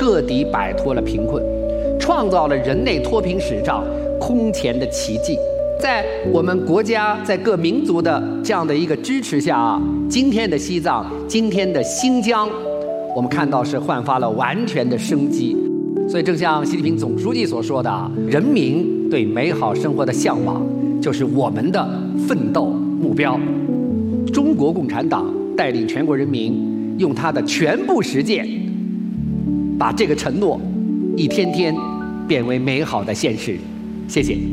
彻底摆脱了贫困，创造了人类脱贫史上空前的奇迹。在我们国家在各民族的这样的一个支持下啊，今天的西藏，今天的新疆，我们看到是焕发了完全的生机。所以正像习近平总书记所说的，人民对美好生活的向往就是我们的奋斗目标。中国共产党带领全国人民用他的全部实践，把这个承诺一天天变为美好的现实。谢谢。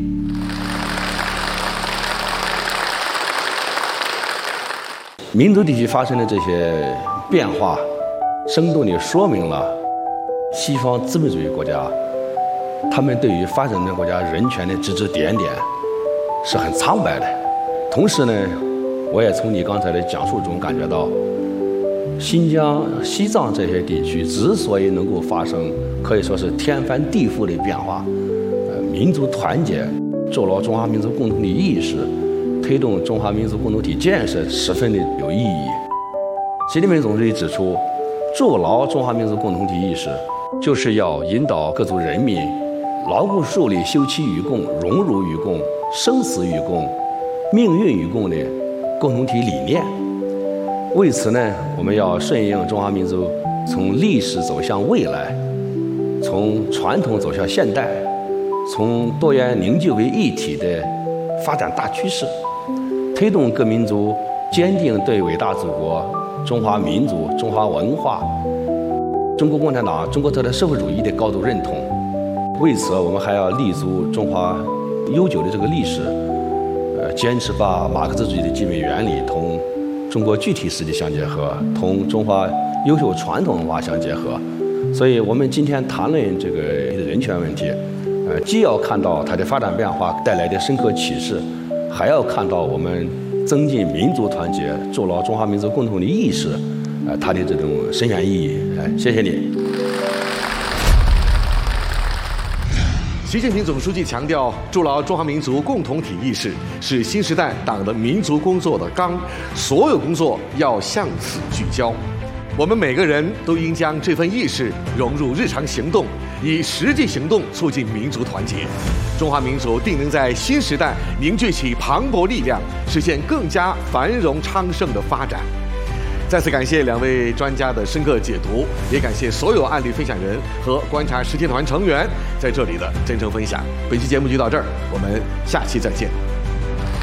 民族地区发生的这些变化，生动地说明了西方资本主义国家他们对于发展中国家人权的指指点点是很苍白的。同时呢，我也从你刚才的讲述中感觉到，新疆、西藏这些地区之所以能够发生可以说是天翻地覆的变化，民族团结、筑牢中华民族共同体意识、推动中华民族共同体建设十分的有意义。习近平总书记指出，筑牢中华民族共同体意识，就是要引导各族人民牢固树立休戚与共、荣辱与共、生死与共、命运与共的共同体理念。为此呢，我们要顺应中华民族从历史走向未来，从传统走向现代，从多元凝聚为一体的发展大趋势，推动各民族坚定对伟大祖国、中华民族、中华文化、中国共产党、中国特色社会主义的高度认同。为此，我们还要立足中华悠久的这个历史，坚持把马克思主义的基本原理同中国具体实际相结合，同中华优秀传统文化相结合。所以我们今天谈论这个人权问题，既要看到它的发展变化带来的深刻启示，还要看到我们增进民族团结、筑牢中华民族共同体意识，它的这种深远意义。谢谢你。 习近平总书记强调，筑牢中华民族共同体意识是新时代党的民族工作的纲，所有工作要向此聚焦。我们每个人都应将这份意识融入日常行动，以实际行动促进民族团结。中华民族定能在新时代凝聚起磅礴力量，实现更加繁荣昌盛的发展。再次感谢两位专家的深刻解读，也感谢所有案例分享人和观察实践团成员在这里的真诚分享。本期节目就到这儿，我们下期再见。